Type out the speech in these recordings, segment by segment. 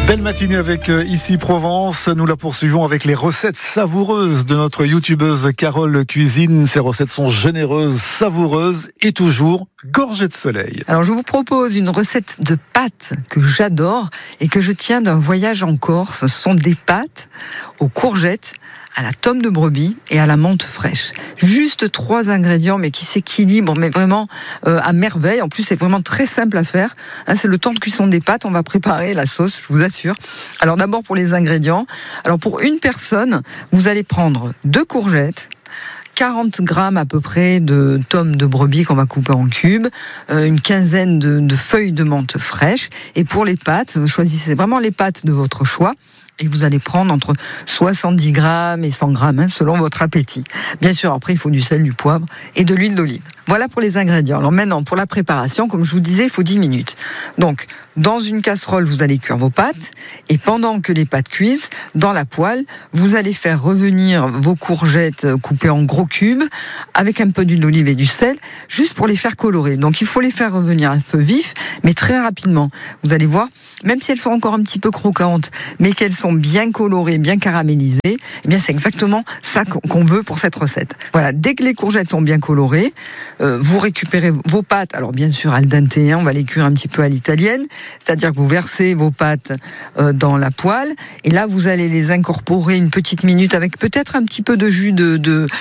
Belle matinée avec Ici Provence. Nous la poursuivons avec les recettes savoureuses de notre youtubeuse Carole Cuisine. Ces recettes sont généreuses, savoureuses et toujours gorgées de soleil. Alors je vous propose une recette de pâtes que j'adore et que je tiens d'un voyage en Corse. Ce sont des pâtes aux courgettes, à la tome de brebis et à la menthe fraîche. Juste 3 ingrédients, mais qui s'équilibrent, mais vraiment à merveille. En plus, c'est vraiment très simple à faire. C'est le temps de cuisson des pâtes. On va préparer la sauce, je vous assure. Alors d'abord pour les ingrédients. Alors pour une personne, vous allez prendre 2 courgettes, 40 grammes à peu près de tomes de brebis qu'on va couper en cubes, une quinzaine de feuilles de menthe fraîche. Et pour les pâtes, vous choisissez vraiment les pâtes de votre choix. Et vous allez prendre entre 70 grammes et 100 grammes, selon votre appétit. Bien sûr, après, il faut du sel, du poivre et de l'huile d'olive. Voilà pour les ingrédients. Alors maintenant, pour la préparation, comme je vous disais, il faut 10 minutes. Donc, dans une casserole, vous allez cuire vos pâtes. Et pendant que les pâtes cuisent, dans la poêle, vous allez faire revenir vos courgettes coupées en gros cubes, avec un peu d'huile d'olive et du sel, juste pour les faire colorer. Donc, il faut les faire revenir à feu vif, mais très rapidement. Vous allez voir, même si elles sont encore un petit peu croquantes, mais qu'elles sont bien colorées, bien caramélisées, eh bien, c'est exactement ça qu'on veut pour cette recette. Voilà. Dès que les courgettes sont bien colorées, vous récupérez vos pâtes, alors bien sûr al dente, on va les cuire un petit peu à l'italienne, c'est-à-dire que vous versez vos pâtes dans la poêle, et là vous allez les incorporer une petite minute avec peut-être un petit peu de jus d'eau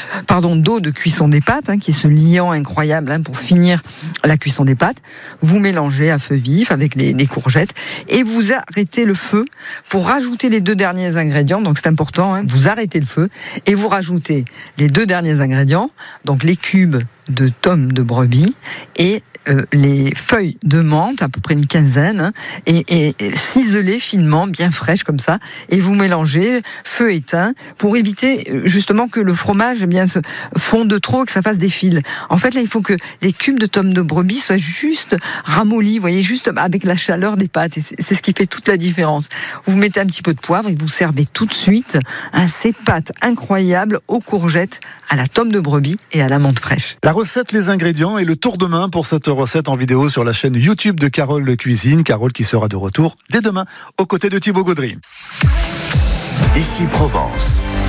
de cuisson des pâtes, qui est ce liant incroyable pour finir la cuisson des pâtes. Vous mélangez à feu vif avec les courgettes, et vous arrêtez le feu pour rajouter les 2 derniers ingrédients, donc c'est important, vous arrêtez le feu, et vous rajoutez les 2 derniers ingrédients, donc les cubes de tomes de brebis et les feuilles de menthe, à peu près une quinzaine, et ciselées finement, bien fraîches comme ça, et vous mélangez feu éteint pour éviter justement que le fromage se fonde trop, que ça fasse des fils. En fait, là, il faut que les cubes de tomes de brebis soient juste ramollis, vous voyez, juste avec la chaleur des pâtes, et c'est ce qui fait toute la différence. Vous mettez un petit peu de poivre et vous servez tout de suite ces pâtes incroyables aux courgettes, à la tome de brebis et à la menthe fraîche. La recette, les ingrédients et le tour de main pour cette recette en vidéo sur la chaîne YouTube de Carole Cuisine. Carole qui sera de retour dès demain aux côtés de Thibaut Gaudry. Ici Provence.